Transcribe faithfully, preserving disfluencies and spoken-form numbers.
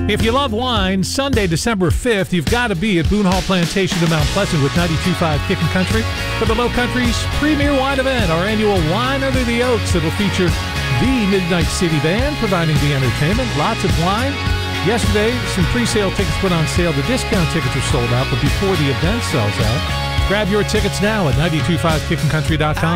If you love wine, Sunday, December fifth, you've got to be at Boone Hall Plantation in Mount Pleasant with ninety-two point five Kickin' Country for the Low Country's premier wine event, our annual Wine Under the Oaks. It'll feature the Midnight City Band providing the entertainment, lots of wine. Yesterday, some pre-sale tickets put on sale. The discount tickets are sold out, but before the event sells out, grab your tickets now at ninety-two point five kickin country dot com.